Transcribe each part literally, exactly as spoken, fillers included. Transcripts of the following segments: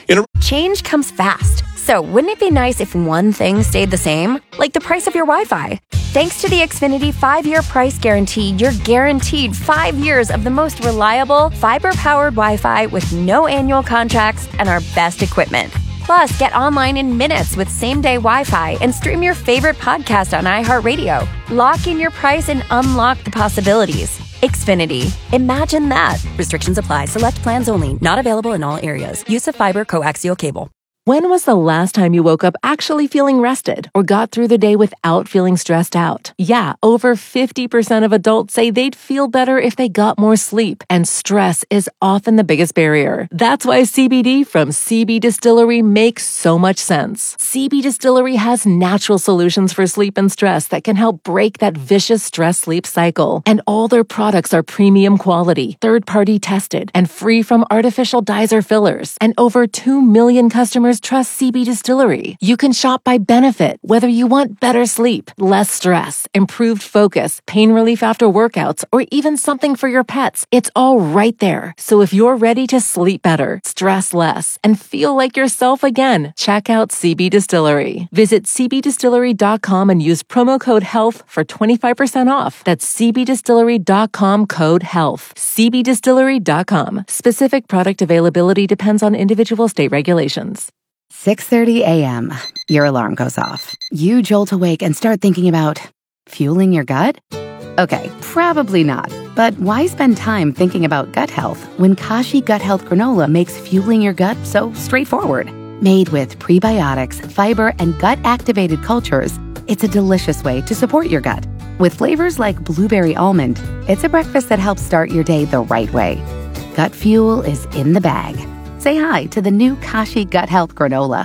In a- Change comes fast. So wouldn't it be nice if one thing stayed the same? Like the price of your Wi-Fi. Thanks to the Xfinity five-year price guarantee, you're guaranteed five years of the most reliable, fiber-powered Wi-Fi with no annual contracts and our best equipment. Plus, get online in minutes with same-day Wi-Fi and stream your favorite podcast on iHeartRadio. Lock in your price and unlock the possibilities. Xfinity. Imagine that. Restrictions apply. Select plans only. Not available in all areas. Use of fiber coaxial cable. When was the last time you woke up actually feeling rested or got through the day without feeling stressed out? Yeah, over fifty percent of adults say they'd feel better if they got more sleep, and stress is often the biggest barrier. That's why C B D from C B Distillery makes so much sense. C B Distillery has natural solutions for sleep and stress that can help break that vicious stress-sleep cycle. And all their products are premium quality, third-party tested, and free from artificial dyes or fillers. And over two million customers trust C B Distillery. You can shop by benefit, whether you want better sleep, less stress, improved focus, pain relief after workouts, or even something for your pets. It's all right there. So if you're ready to sleep better, stress less, and feel like yourself again, check out C B Distillery. Visit c b distillery dot com and use promo code HEALTH for twenty-five percent off. That's c b distillery dot com code HEALTH. c b distillery dot com. Specific product availability depends on individual state regulations. six thirty a.m. Your alarm goes off. You jolt awake and start thinking about fueling your gut? Okay, probably not. But why spend time thinking about gut health when Kashi Gut Health Granola makes fueling your gut so straightforward? Made with prebiotics, fiber, and gut-activated cultures, it's a delicious way to support your gut. With flavors like blueberry almond, it's a breakfast that helps start your day the right way. Gut fuel is in the bag. Say hi to the new Kashi Gut Health Granola.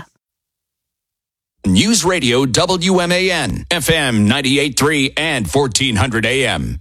News Radio W M A N, F M ninety-eight point three and fourteen hundred A M.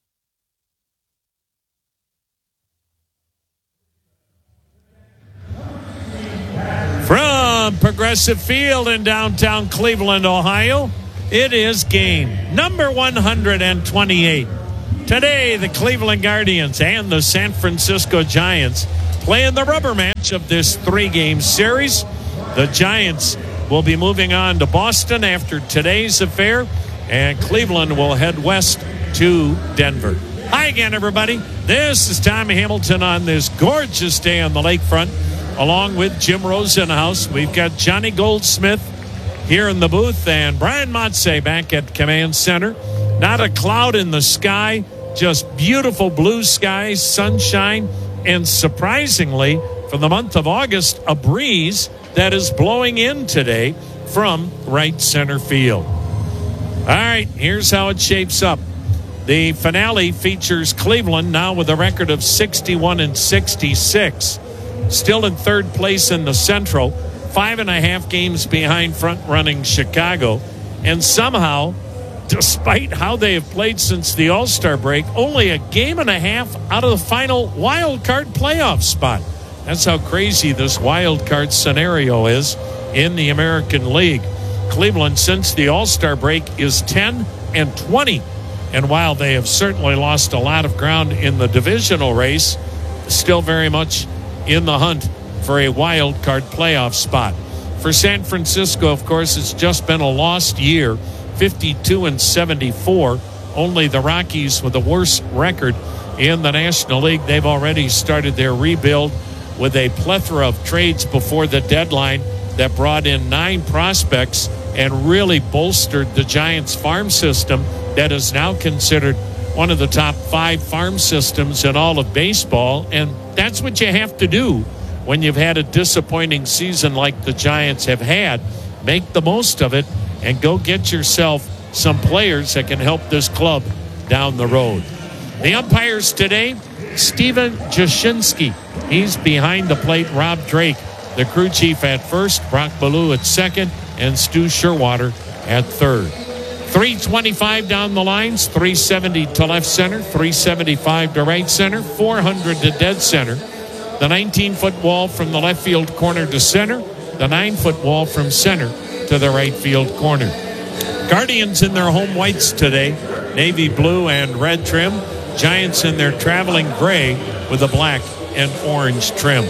From Progressive Field in downtown Cleveland, Ohio, it is game number one hundred twenty-eight. Today, the Cleveland Guardians and the San Francisco Giants play in the rubber match of this three-game series. The Giants will be moving on to Boston after today's affair, and Cleveland will head west to Denver. Hi again, everybody. This is Tommy Hamilton on this gorgeous day on the lakefront, along with Jim Rosenhaus. We've got Johnny Goldsmith here in the booth and Brian Motze back at Command Center. Not a cloud in the sky, just beautiful blue skies, sunshine, and surprisingly, for the month of August, a breeze that is blowing in today from right center field. All right, here's how it shapes up. The finale features Cleveland now with a record of sixty-one and sixty-six. Still in third place in the Central, five and a half games behind front-running Chicago. And somehow, despite how they have played since the All-Star break, only a game and a half out of the final wild card playoff spot. That's how crazy this wild card scenario is in the American League. Cleveland, since the All-Star break, is ten and twenty. And while they have certainly lost a lot of ground in the divisional race, still very much in the hunt for a wild card playoff spot. For San Francisco, of course, it's just been a lost year, fifty-two and seventy-four. Only the Rockies with the worst record in the National League. They've already started their rebuild with a plethora of trades before the deadline that brought in nine prospects and really bolstered the Giants farm system that is now considered one of the top five farm systems in all of baseball. And that's what you have to do when you've had a disappointing season like the Giants have had. Make the most of it and go get yourself some players that can help this club down the road. The umpires today, Steven Jashinsky. He's behind the plate. Rob Drake, the crew chief, at first. Brock Ballou at second. And Stu Sherwater at third. three twenty-five down the lines, three seventy to left center, three seventy-five to right center, four hundred to dead center. The nineteen-foot wall from the left field corner to center, the nine-foot wall from center to the right field corner. Guardians in their home whites today, navy blue and red trim. Giants in their traveling gray with a black and orange trim.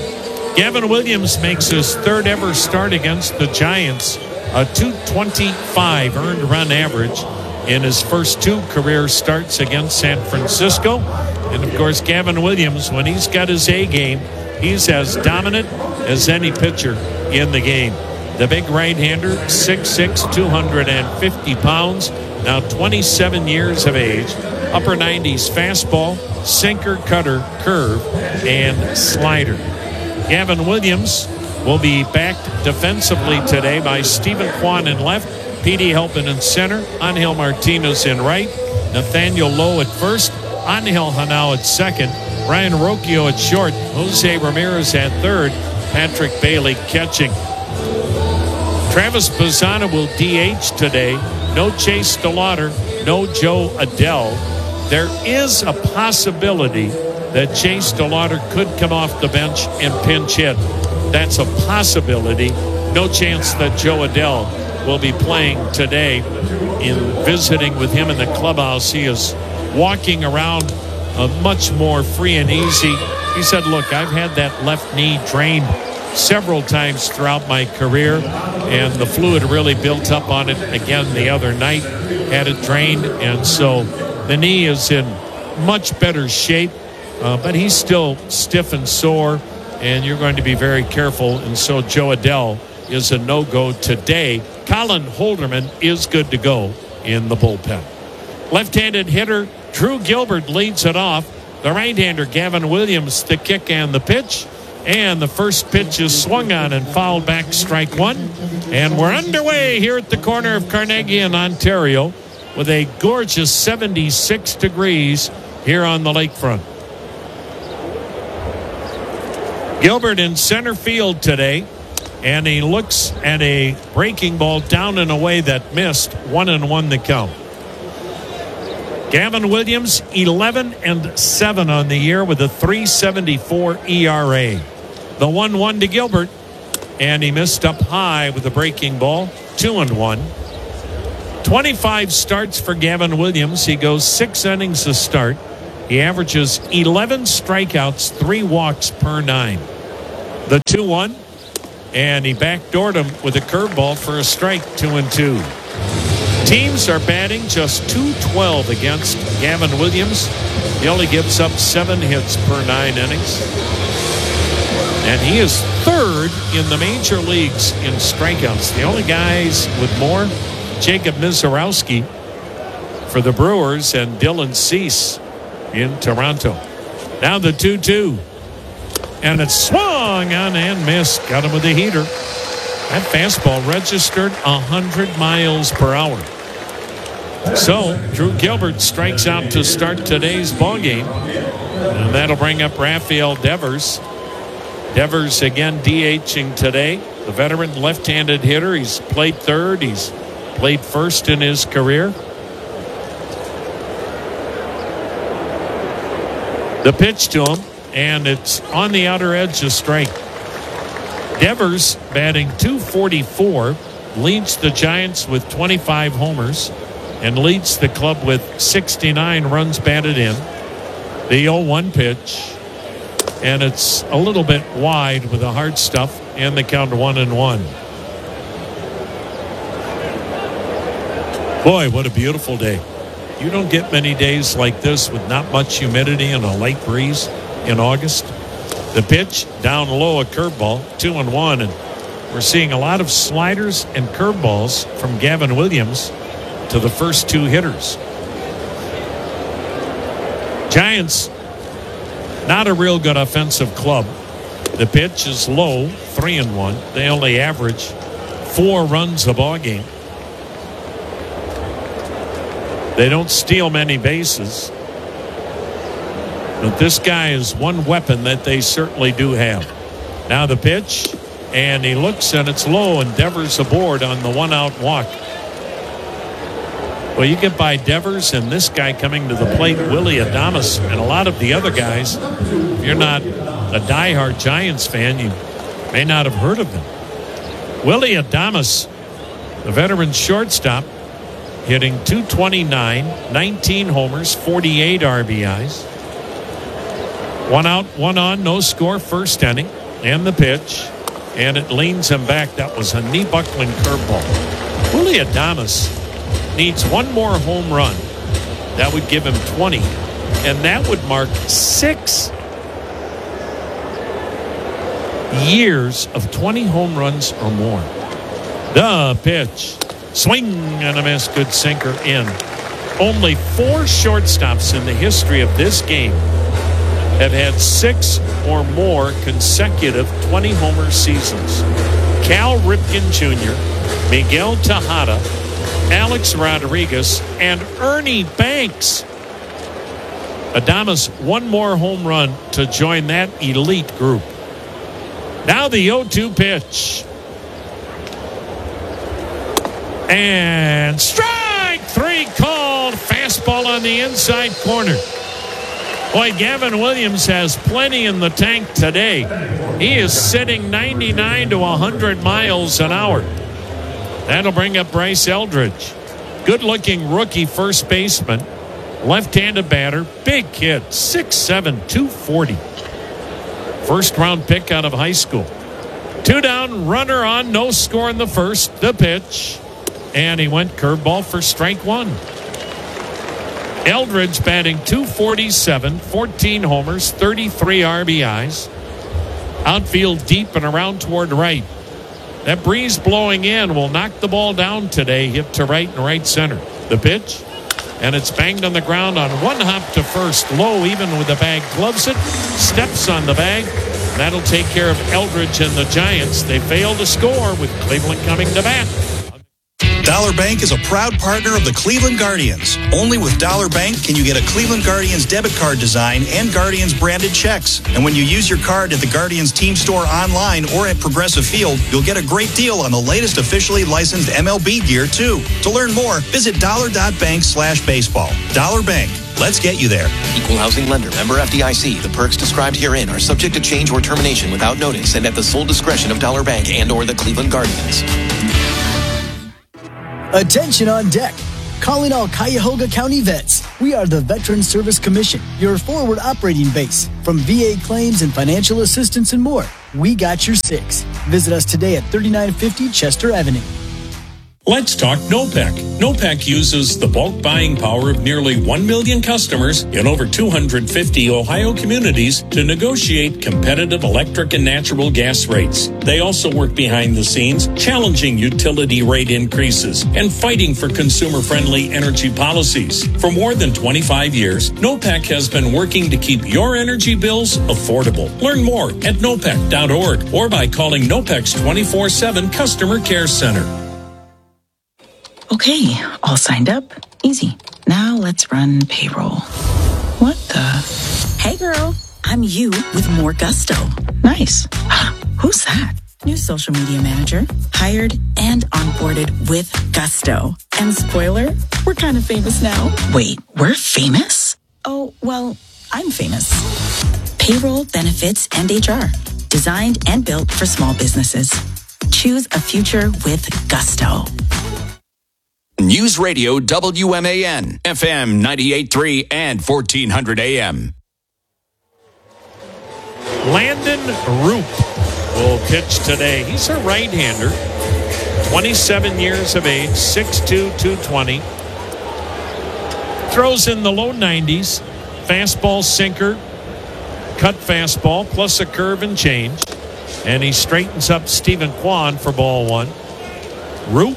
Gavin Williams makes his third ever start against the Giants, a two twenty-five earned run average in his first two career starts against San Francisco. And, of course, Gavin Williams, when he's got his A game, he's as dominant as any pitcher in the game. The big right-hander, six six, two hundred fifty pounds, now twenty-seven years of age, upper nineties fastball, sinker, cutter, curve, and slider. Gavin Williams will be backed defensively today by Stephen Kwan in left, Petey Helpin in center, Angel Martinez in right, Nathaniel Lowe at first, Angel Hanau at second, Ryan Rocchio at short, Jose Ramirez at third, Patrick Bailey catching. Travis Bazzana will D H today. No Chase DeLauder, no Joe Adell. There is a possibility that Chase DeLauder could come off the bench and pinch hit. That's a possibility. No chance that Joe Adell will be playing today. In visiting with him in the clubhouse, he is walking around uh, much more free and easy. He said, look, I've had that left knee drained several times throughout my career, and the fluid really built up on it again the other night, had it drained, and so the knee is in much better shape, uh, but he's still stiff and sore, and you're going to be very careful, and so Joe Adell is a no-go today. Colin Holderman is good to go in the bullpen. Left-handed hitter Drew Gilbert leads it off. The right-hander Gavin Williams the kick and the pitch. And the first pitch is swung on and fouled back, strike one. And we're underway here at the corner of Carnegie and Ontario with a gorgeous seventy-six degrees here on the lakefront. Gilbert in center field today, and he looks at a breaking ball down and away that missed. One and one the count. Gavin Williams, eleven and seven on the year with a three seventy-four E R A. The one one to Gilbert, and he missed up high with a breaking ball. two and one. twenty-five starts for Gavin Williams. He goes six innings a start. He averages eleven strikeouts, three walks per nine. The two one, and he backdoored him with a curveball for a strike. two and two. Teams are batting just two twelve against Gavin Williams. He only gives up seven hits per nine innings. And he is third in the major leagues in strikeouts. The only guys with more, Jacob Mizorowski for the Brewers and Dylan Cease in Toronto. Now the two two. And it's swung on and missed. Got him with a heater. That fastball registered one hundred miles per hour. So Drew Gilbert strikes out to start today's ballgame. And that'll bring up Rafael Devers. Devers again DHing today. The veteran left-handed hitter. He's played third. He's played first in his career. The pitch to him, and it's on the outer edge, a strike. Devers batting two forty-four, leads the Giants with twenty-five homers and leads the club with sixty-nine runs batted in. The oh one pitch, and it's a little bit wide with the hard stuff, and the count one and one. Boy, what a beautiful day. You don't get many days like this with not much humidity and a light breeze in August. The pitch down low, a curveball, two and one, and we're seeing a lot of sliders and curveballs from Gavin Williams to the first two hitters. Giants, not a real good offensive club. The pitch is low, three and one. They only average four runs a ball game. They don't steal many bases. But this guy is one weapon that they certainly do have. Now the pitch, and he looks, and it's low, and Devers aboard on the one-out walk. Well, you get by Devers and this guy coming to the plate, Willy Adames, and a lot of the other guys, if you're not a diehard Giants fan, you may not have heard of them. Willy Adames, the veteran shortstop, hitting two twenty-nine, nineteen homers, forty-eight R B Is. One out, one on, no score, first inning. And the pitch. And it leans him back. That was a knee-buckling curveball. Willy Adames needs one more home run. That would give him twenty. And that would mark six years of twenty home runs or more. The pitch. Swing and a miss. Good sinker in. Only four shortstops in the history of this game have had six or more consecutive twenty-homer seasons. Cal Ripken Junior, Miguel Tejada, Alex Rodriguez, and Ernie Banks. Adames one more home run to join that elite group. Now the oh two pitch. And strike three called. Fastball on the inside corner. Boy, Gavin Williams has plenty in the tank today. He is sitting ninety-nine to one hundred miles an hour. That'll bring up Bryce Eldridge. Good-looking rookie first baseman. Left-handed batter. Big kid. six seven, two forty. First-round pick out of high school. Two down, runner on, no score in the first. The pitch. And he went curveball for strike one. Eldridge batting two forty-seven, fourteen homers, thirty-three R B Is. Outfield deep and around toward right. That breeze blowing in will knock the ball down today, hit to right and right center. The pitch, and it's banged on the ground on one hop to first. Low, even with the bag, gloves it, steps on the bag. That'll take care of Eldridge and the Giants. They fail to score with Cleveland coming to bat. Dollar Bank is a proud partner of the Cleveland Guardians. Only with Dollar Bank can you get a Cleveland Guardians debit card design and Guardians branded checks. And when you use your card at the Guardians team store online or at Progressive Field, you'll get a great deal on the latest officially licensed M L B gear, too. To learn more, visit dollar.bank slash baseball. Dollar Bank. Let's get you there. Equal housing lender. Member F D I C. The perks described herein are subject to change or termination without notice and at the sole discretion of Dollar Bank and or the Cleveland Guardians. Attention on deck. Calling all Cuyahoga County vets. We are the Veteran Service Commission, your forward operating base. From V A claims and financial assistance and more, we got your six. Visit us today at thirty-nine fifty Chester Avenue. Let's talk NOPEC. NOPEC uses the bulk buying power of nearly one million customers in over two hundred fifty Ohio communities to negotiate competitive electric and natural gas rates. They also work behind the scenes, challenging utility rate increases and fighting for consumer-friendly energy policies. For more than twenty-five years, NOPEC has been working to keep your energy bills affordable. Learn more at nopec dot org or by calling NOPEC's twenty-four seven Customer Care Center. Okay, all signed up. Easy. Now let's run payroll. What the? Hey girl, I'm you with more gusto. Nice. Who's that? New social media manager. Hired and onboarded with gusto. And spoiler, we're kind of famous now. Wait, we're famous? Oh, well, I'm famous. Payroll, benefits, and H R. Designed and built for small businesses. Choose a future with gusto. News Radio W M A N, F M ninety-eight point three and fourteen hundred A M. Landon Roop will pitch today. He's a right-hander, twenty-seven years of age, six two, two twenty. Throws in the low nineties, fastball, sinker, cut fastball, plus a curve and change. And he straightens up Stephen Kwan for ball one. Roop,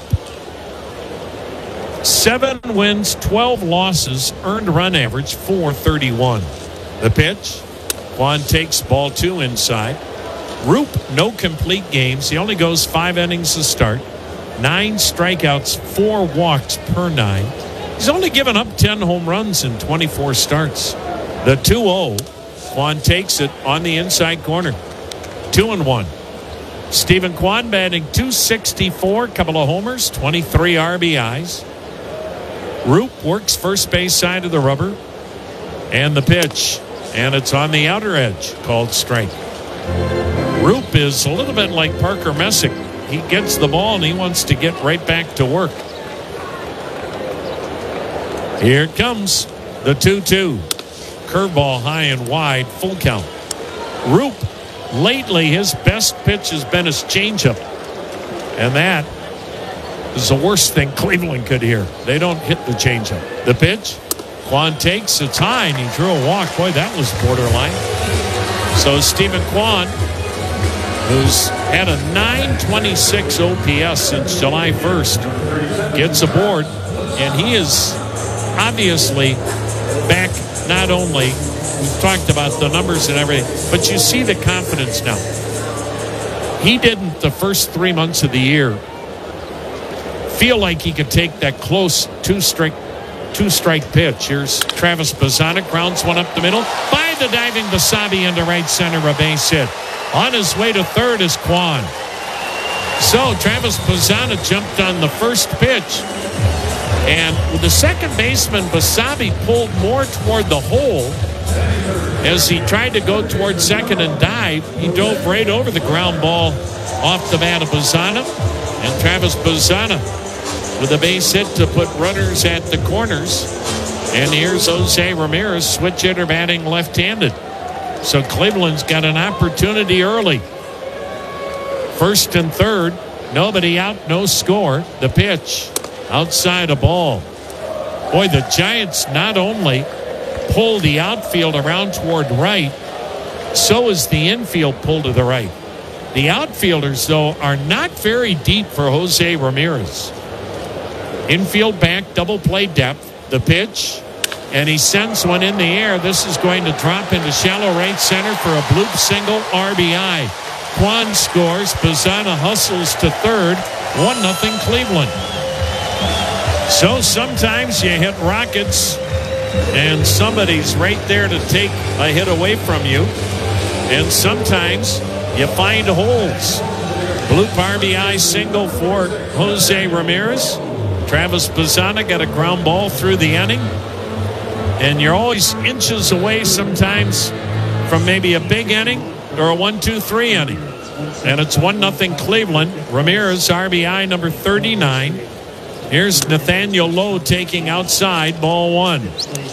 seven wins, twelve losses, earned run average four thirty-one. The pitch, Kwan takes ball two inside. Roop, no complete games. He only goes five innings to start. Nine strikeouts, four walks per nine. He's only given up ten home runs in twenty-four starts. The two oh, Kwan takes it on the inside corner. Two and one. Stephen Kwan batting two sixty-four, couple of homers, twenty-three R B Is. Roop works first base side of the rubber. And the pitch. And it's on the outer edge, called strike. Roop is a little bit like Parker Messick. He gets the ball and he wants to get right back to work. Here it comes. The two two. Curveball high and wide, full count. Roop lately his best pitch has been his changeup. And that is the worst thing Cleveland could hear. They don't hit the changeup. The pitch, Kwan takes, it's high, and he drew a walk. Boy, that was borderline. So Stephen Kwan, who's had a nine twenty-six O P S since July first, gets aboard, and he is obviously back. Not only we've talked about the numbers and everything, but you see the confidence now. He didn't the first three months of the year feel like he could take that close two strike two strike pitch. Here's Travis Bassana, grounds one up the middle by the diving Basabe into right center, a base hit. On his way to third is Kwan. So Travis Bassana jumped on the first pitch, and with the second baseman Basabe pulled more toward the hole as he tried to go toward second and dive. He dove right over the ground ball off the bat of Bassana, and Travis Bassana with a base hit to put runners at the corners. And here's Jose Ramirez, switch hitter, batting left-handed. So Cleveland's got an opportunity early. First and third, nobody out, no score. The pitch, outside a ball. Boy, the Giants not only pull the outfield around toward right, so is the infield pulled to the right. The outfielders, though, are not very deep for Jose Ramirez. Infield back, double play depth. The pitch, and he sends one in the air. This is going to drop into shallow right center for a bloop single, R B I. Kwan scores. Bassana hustles to third. one nothing Cleveland. So sometimes you hit rockets and somebody's right there to take a hit away from you. And sometimes you find holes. Bloop R B I single for Jose Ramirez. Travis Bassana got a ground ball through the inning. And you're always inches away sometimes from maybe a big inning or a one two three inning. And it's one nothing Cleveland. Ramirez, R B I number thirty-nine. Here's Nathaniel Lowe taking outside, ball one.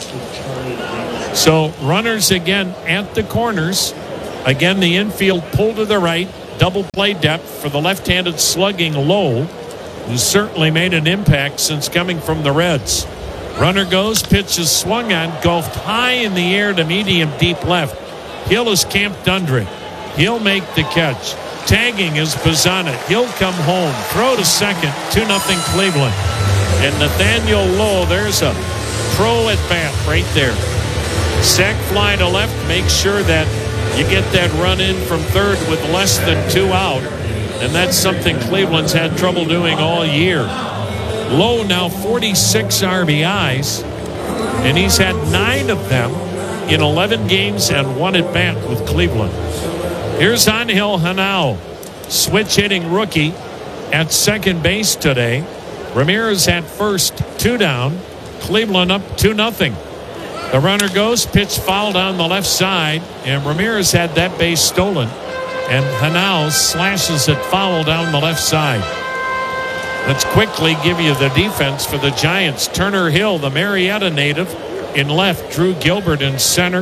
So runners again at the corners. Again, the infield pull to the right. Double play depth for the left-handed slugging Lowe, who's certainly made an impact since coming from the Reds. Runner goes, pitch is swung on, golfed high in the air to medium deep left. Hill is camped under it. He'll make the catch. Tagging is Bassana. He'll come home. Throw to second. two nothing Cleveland. And Nathaniel Lowe, there's a pro at bat right there. Sack fly to left. Make sure that you get that run in from third with less than two out. And that's something Cleveland's had trouble doing all year. Lowe now forty-six R B Is, and he's had nine of them in eleven games and one at bat with Cleveland. Here's Angel Hanao, switch hitting rookie at second base today. Ramirez at first, two down. Cleveland up two nothing. The runner goes, pitch foul down the left side, and Ramirez had that base stolen. And Hanao slashes it foul down the left side. Let's quickly give you the defense for the Giants. Turner Hill, the Marietta native, in left. Drew Gilbert in center.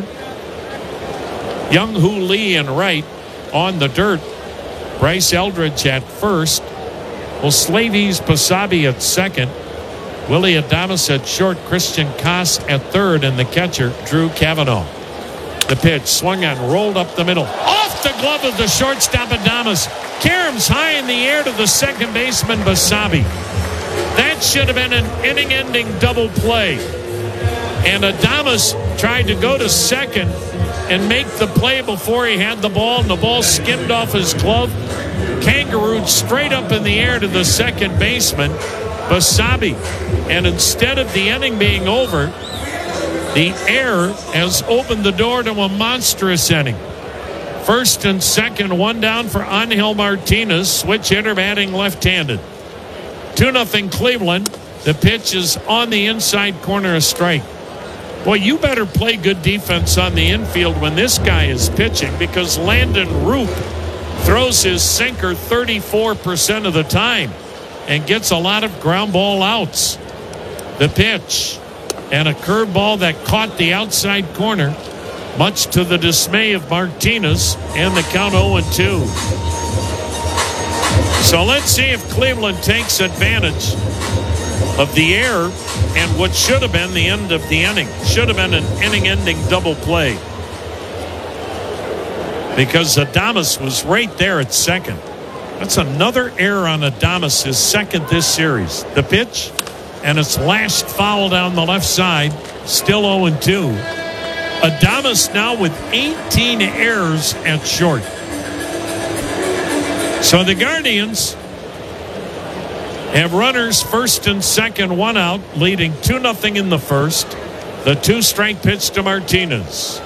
Young Hoo Lee in right. On the dirt, Bryce Eldridge at first. Slavies Basabe at second. Willie Adames at short. Christian Koss at third. And the catcher, Drew Cavanaugh. The pitch swung on, rolled up the middle. Off the glove of the shortstop Adames. Karam's high in the air to the second baseman Basabe. That should have been an inning-ending double play. And Adames tried to go to second and make the play before he had the ball, and the ball skimmed off his glove. Kangarooed straight up in the air to the second baseman, Basabe. And instead of the inning being over, the error has opened the door to a monstrous inning. First and second, one down for Angel Martinez, switch hitter batting left-handed. two nothing Cleveland. The pitch is on the inside corner, a strike. Boy, you better play good defense on the infield when this guy is pitching, because Landon Roop throws his sinker thirty-four percent of the time and gets a lot of ground ball outs. The pitch, and a curveball that caught the outside corner. much to the dismay of Martinez, and the count oh and two. So let's see if Cleveland takes advantage of the error and what should have been the end of the inning. Should have been an inning-ending double play, because Adames was right there at second. That's another error on Adames, his second this series. The pitch, and it's lashed foul down the left side, still oh and two. Adames now with eighteen errors at short. So the Guardians have runners first and second, one out, leading two nothing in the first. The two-strike pitch to Martinez.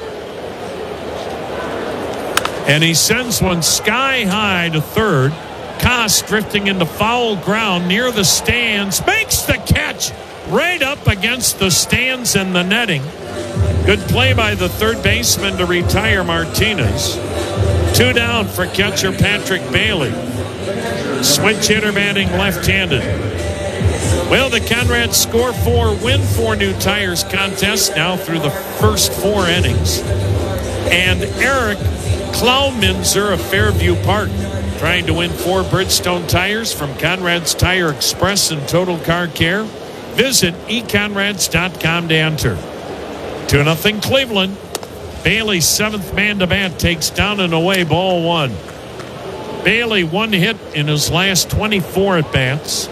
And he sends one sky high to third. Koss drifting into foul ground near the stands. Makes the catch right up against the stands and the netting. Good play by the third baseman to retire Martinez. Two down for catcher Patrick Bailey. Switch hitter batting left-handed. Well, the Conrads score four, win four new tires contest now through the first four innings. And Eric Klauminzer of Fairview Park trying to win four Bridgestone tires from Conrad's Tire Express and Total Car Care. Visit e conrads dot com to enter. two nothing Cleveland. Bailey, seventh man to bat, takes down and away, ball one. Bailey, one hit in his last twenty-four at-bats.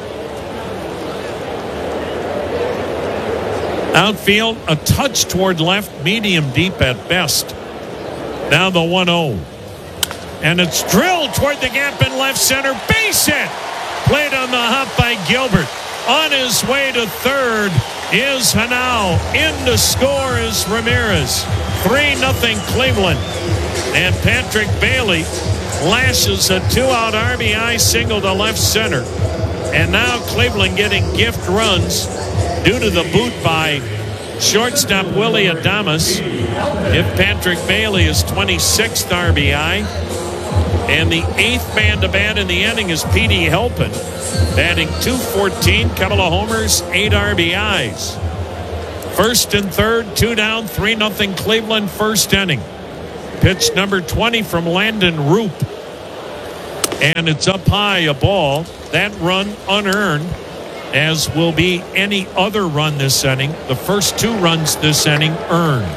Outfield, a touch toward left, medium deep at best. Now the one oh. And it's drilled toward the gap in left center. Base hit. Played on the hop by Gilbert. On his way to third is Hanau. In to score is Ramirez. three nothing Cleveland. And Patrick Bailey lashes a two-out R B I single to left center. And now Cleveland getting gift runs due to the boot by shortstop Willie Adames. If Patrick Bailey is twenty-sixth R B I. And the eighth man to bat in the inning is Petey Helpin, batting two fourteen, couple of homers, eight R B Is. First and third, two down, three nothing Cleveland, first inning. Pitch number twenty from Landon Roop. And it's up high, a ball. That run unearned, as will be any other run this inning. The first two runs this inning earned.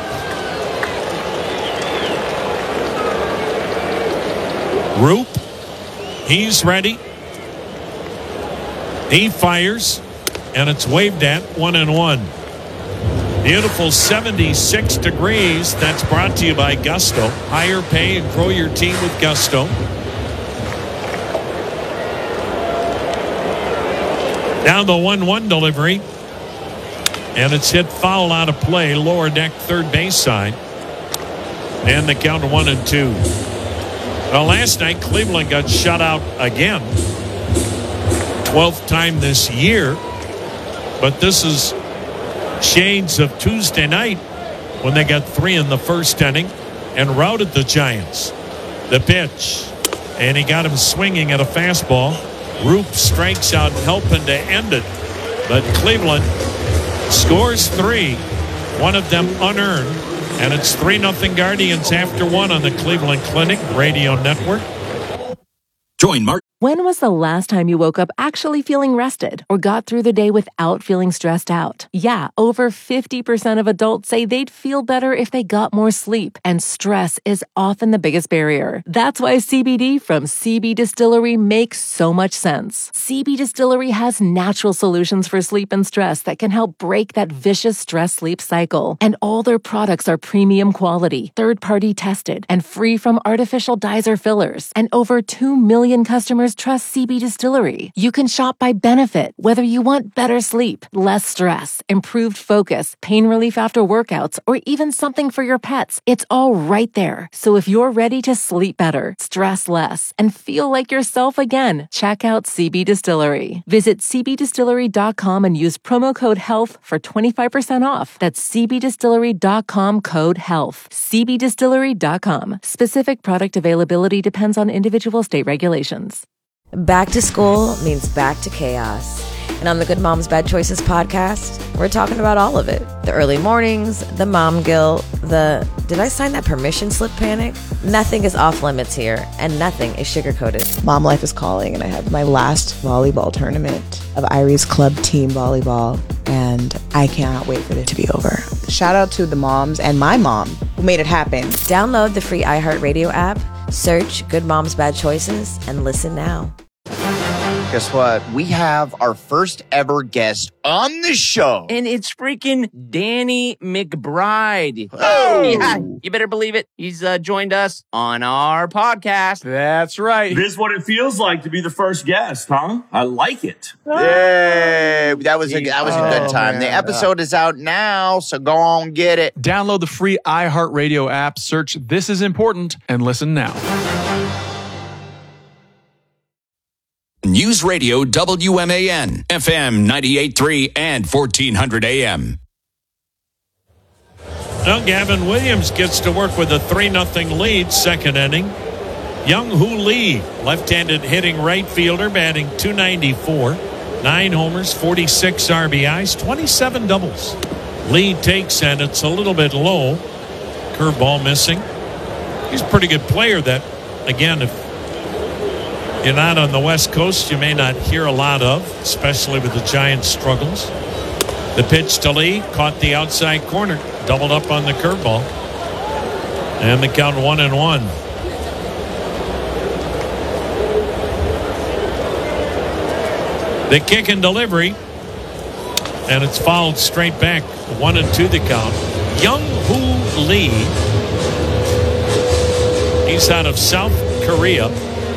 Roop, he's ready. He fires, and it's waved at, one and one. Beautiful seventy-six degrees. That's brought to you by Gusto. Higher pay and grow your team with Gusto. Down the one one delivery. And it's hit foul out of play. Lower deck, third base side. And the count one and two. Well, last night, Cleveland got shut out again. twelfth time this year. But this is shades of Tuesday night when they got three in the first inning and routed the Giants. The pitch. And he got him swinging at a fastball. Roop strikes out, helping to end it. But Cleveland scores three. One of them unearned. And it's three nothing Guardians after one on the Cleveland Clinic Radio Network. Join Mark. When was the last time you woke up actually feeling rested or got through the day without feeling stressed out? Yeah, over fifty percent of adults say they'd feel better if they got more sleep, and stress is often the biggest barrier. That's why C B D from C B Distillery makes so much sense. C B Distillery has natural solutions for sleep and stress that can help break that vicious stress-sleep cycle. And all their products are premium quality, third-party tested, and free from artificial dyes or fillers. And over two million customers trust C B Distillery. You can shop by benefit, whether you want better sleep, less stress, improved focus, pain relief after workouts, or even something for your pets. It's all right there. So if you're ready to sleep better, stress less, and feel like yourself again, check out C B Distillery. Visit c b distillery dot com and use promo code HEALTH for twenty-five percent off. That's c b distillery dot com code HEALTH. c b distillery dot com. Specific product availability depends on individual state regulations. Back to school means back to chaos. And on the Good Moms Bad Choices podcast, we're talking about all of it. The early mornings, the mom guilt, the did I sign that permission slip panic? Nothing is off limits here, and nothing is sugar-coated. Mom life is calling, and I have my last volleyball tournament of Irie's Club Team Volleyball, and I cannot wait for it to be over. Shout out to the moms and my mom who made it happen. Download the free iHeartRadio app, search Good Moms Bad Choices, and listen now. Guess what? We have our first ever guest on the show. And it's freaking Danny McBride. Oh! Yeah, you better believe it. He's uh, joined us on our podcast. That's right. This is what it feels like to be the first guest, huh? I like it. Yay! That was a, that was a good Oh, time. man. The episode is out now, so go on get it. Download the free iHeartRadio app, search This Is Important, and listen now. News Radio W M A N, F M ninety-eight point three and fourteen hundred A M. Now Gavin Williams gets to work with a three nothing lead, second inning. Young-Hoo Lee, left-handed hitting right fielder, batting two ninety-four. Nine homers, forty-six R B Is, twenty-seven doubles. Lee takes, and it's a little bit low. Curveball missing. He's a pretty good player that, again, if you're not on the West Coast, you may not hear a lot of, especially with the Giants' struggles. The pitch to Lee, caught the outside corner, doubled up on the curveball. And the count one and one. The kick and delivery, and it's fouled straight back. One and two the count. Young-Hoo Lee, he's out of South Korea.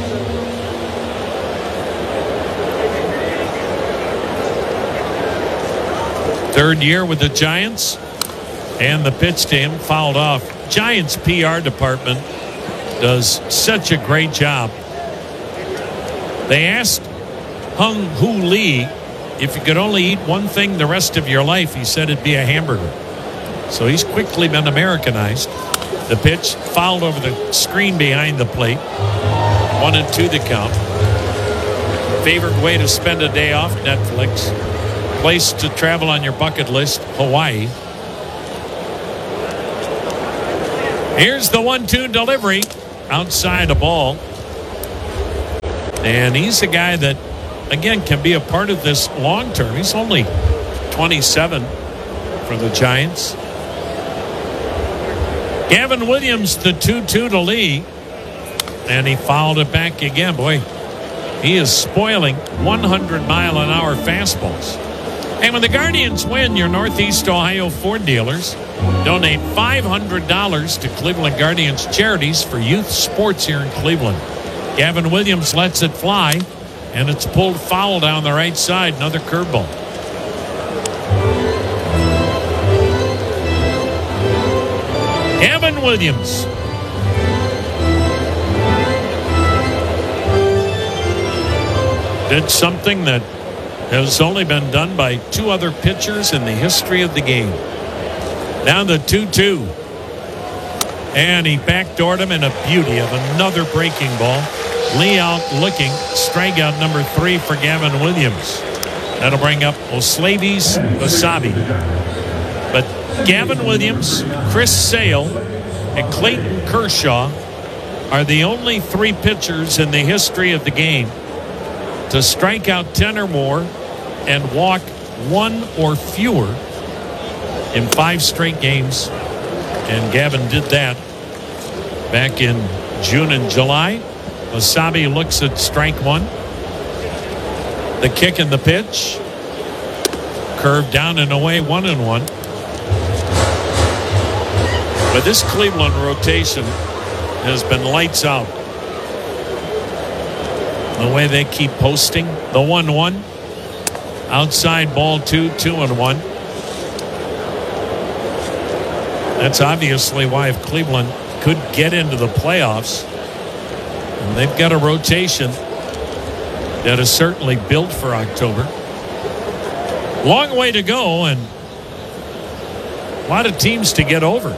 Third year with the Giants, and the pitch to him fouled off. Giants P R department does such a great job. They asked Young-Hoo Lee if you could only eat one thing the rest of your life. He said it'd be a hamburger. So he's quickly been Americanized. The pitch fouled over the screen behind the plate. One and two the count. Favorite way to spend a day off? Netflix. Place to travel on your bucket list, Hawaii. Here's the one two delivery. Outside a ball. And he's a guy that, again, can be a part of this long term. He's only twenty-seven for the Giants. Gavin Williams, the two two to Lee. And he fouled it back again. Boy, he is spoiling one hundred mile an hour fastballs. And when the Guardians win, your Northeast Ohio Ford dealers donate five hundred dollars to Cleveland Guardians charities for youth sports here in Cleveland. Gavin Williams lets it fly, and it's pulled foul down the right side. Another curveball. Gavin Williams. Did something that has only been done by two other pitchers in the history of the game. Now the two two. And he backdoored him in a beauty of another breaking ball. Lee out looking. Strikeout number three for Gavin Williams. That'll bring up Oslavis Basabe. But Gavin Williams, Chris Sale, and Clayton Kershaw are the only three pitchers in the history of the game to strike out ten or more and walk one or fewer in five straight games. And Gavin did that back in June and July. Wasabi looks at strike one. The kick and the pitch. Curved down and away, one and one. But this Cleveland rotation has been lights out. The way they keep posting. The one one. Outside ball two, two and one. That's obviously why if Cleveland could get into the playoffs, and they've got a rotation that is certainly built for October. Long way to go and a lot of teams to get over.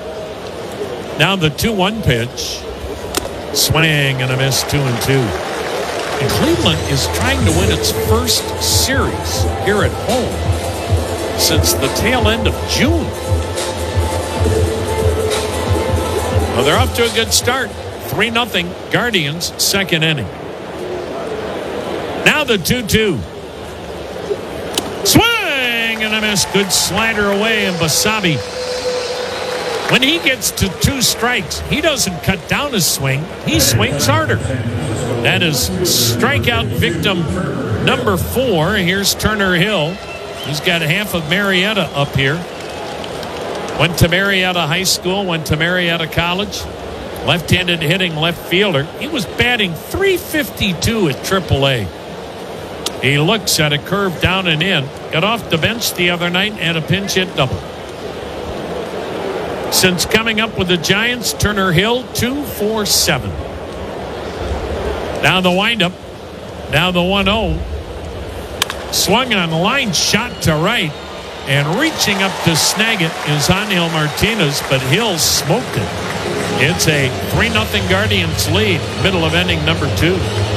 Now the two one pitch. Swing and a miss, two and two. And Cleveland is trying to win its first series here at home since the tail end of June. Well, they're off to a good start. three nothing Guardians, second inning. Now the two two. Swing and a miss. Good slider away, and Basabe, when he gets to two strikes, he doesn't cut down his swing. He swings harder. That is strikeout victim number four. Here's Turner Hill. He's got half of Marietta up here. Went to Marietta High School, went to Marietta College. Left-handed hitting left fielder. He was batting three fifty-two at triple A. He looks at a curve down and in. Got off the bench the other night and a pinch hit double. Since coming up with the Giants, Turner Hill two four seven. Now the windup. Now the one oh. Swung on line, shot to right. And reaching up to snag it is Angel Martinez, but Hill smoked it. It's a three nothing Guardians lead, middle of inning number two.